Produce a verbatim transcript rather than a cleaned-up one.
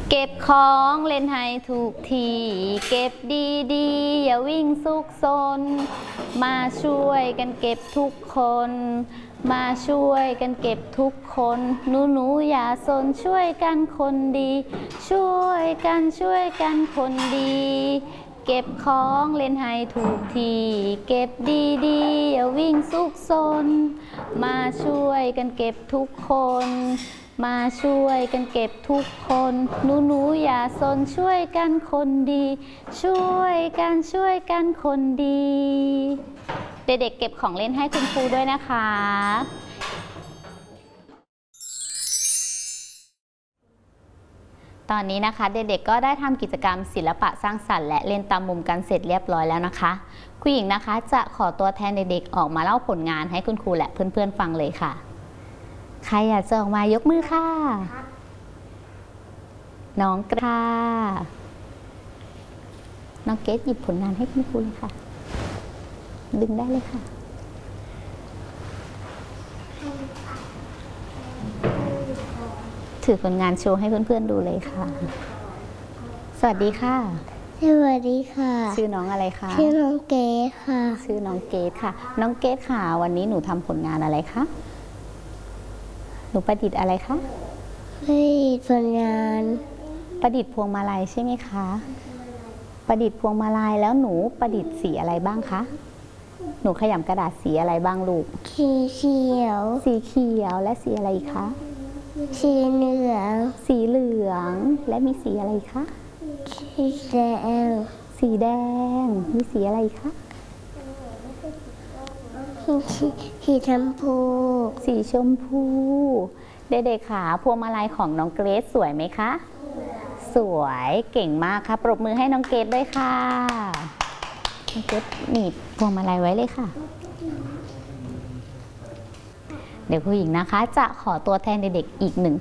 เก็บของเล่นให้ถูกทีเก็บดีๆอย่าวิ่งซุกซนมาช่วยกันเก็บทุกคนมาช่วยกันเก็บทุกคนหนูหนูอย่าซนช่วยกันคนดีช่วยกันช่วยกันคนดีเก็บของเล่นให้ถูกทีเก็บดีๆอย่าวิ่งซุกซนมาช่วยกันเก็บทุกคนมาช่วยกันเก็บทุกคนหนูหนูอย่าซนช่วยกันคนดีช่วยกันช่วยกันคนดีเด็กๆเก็บของเล่นให้คุณครูด้วยนะคะตอนนี้นะคะเด็กๆก็ได้ทำกิจกรรมศิลปะสร้างสรรค์และเล่นตามมุมกันเสร็จเรียบร้อยแล้วนะคะครูหญิงนะคะจะขอตัวแทนเด็กๆออกมาเล่าผลงานให้คุณครูและเพื่อนๆฟังเลยค่ะใครอยากจะออกมายกมือค่ะน้องกระน้องเกดหยิบผลงานให้คุณครูเลยค่ะดึงได้เลยค่ะถือผลงานโชว์ให้เพื่อนๆดูเลยค่ะสวัสดีค่ะสวัสดีค่ะชื่อน้องอะไรคะชื่อน้องเกดค่ะชื่อน้องเกดค่ะน้องเกดค่ะวันนี้หนูทำผลงานอะไรคะหนูประดิษฐ์อะไรคะประดิษฐ์ผลงานประดิษฐ์พวงมาลัยใช่ไหมคะประดิษฐ์พวงมาลัยแล้วหนูประดิษฐ์สีอะไรบ้างคะหนูขยำกระดาษสีอะไรบ้างลูกสีเขียวสีเขียวและสีอะไรอีกคะสีเหลืองสีเหลืองและมีสีอะไรคะสีแดงสีแดงมีสีอะไรอีกคะสีชมพูสีชมพูเด็กๆค่ะพวงมาลัยของน้องเกรซสวยไหมคะสวยเก่งมากค่ะปรบมือให้น้องเกรซด้วยค่ะน้องเกรซหนีบพวงมาลัยไว้เลยค่ะเดี๋ยวผู้หญิงนะคะจะขอตัวแทนเด็กๆอีกหนึ่ง